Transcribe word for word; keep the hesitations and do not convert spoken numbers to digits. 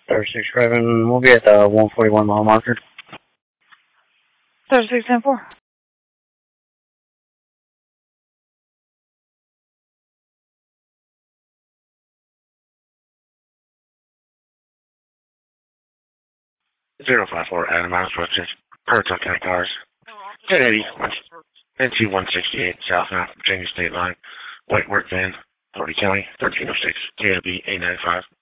thirty-six driving, we'll be at the one forty-one mile marker. thirty-six ten four. zero five four Adam Mouse Rochester, Currituck County Cars. ten eighty, N T one sixty-eight, South Mount, Virginia State Line, White Work Van, Doherty County, thirteen oh six, K L B eight ninety-five.